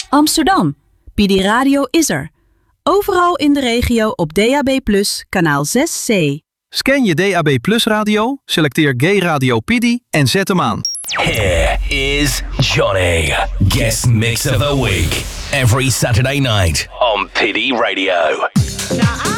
Amsterdam. PD Radio is er. Overal in de regio op DAB+, kanaal 6C. Scan je DAB Plus radio, selecteer Gay Radio PD en zet hem aan. Here is Johnny, guest mix of the week, every Saturday night on PD Radio.